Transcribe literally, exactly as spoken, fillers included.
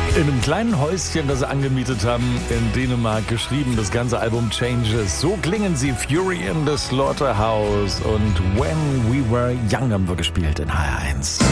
In einem kleinen Häuschen, das sie angemietet haben, in Dänemark geschrieben, das ganze Album Changes. So klingen sie, Fury in the Slaughterhouse und When We Were Young haben wir gespielt in H R eins.